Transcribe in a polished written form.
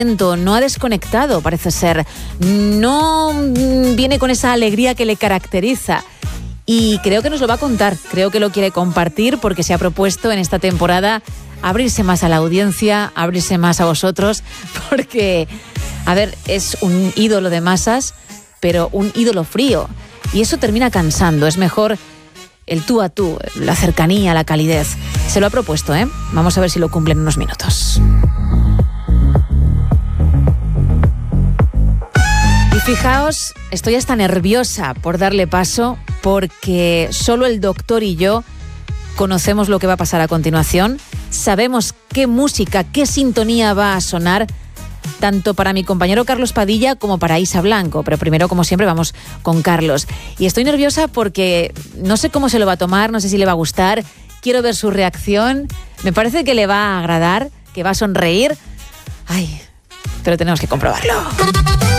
no ha desconectado, parece ser. No viene con esa alegría que le caracteriza. Y creo que nos lo va a contar, creo que lo quiere compartir porque se ha propuesto en esta temporada abrirse más a la audiencia, abrirse más a vosotros, porque, a ver, es un ídolo de masas, pero un ídolo frío. Y eso termina cansando, es mejor el tú a tú, la cercanía, la calidez. Se lo ha propuesto, ¿eh? Vamos a ver si lo cumple en unos minutos. Y fijaos, estoy hasta nerviosa por darle paso porque solo el doctor y yo conocemos lo que va a pasar a continuación. Sabemos qué música, qué sintonía va a sonar tanto para mi compañero Carlos Padilla como para Isa Blanco. Pero primero, como siempre, vamos con Carlos. Y estoy nerviosa porque no sé cómo se lo va a tomar, no sé si le va a gustar. Quiero ver su reacción. Me parece que le va a agradar, que va a sonreír. Ay, pero tenemos que comprobarlo.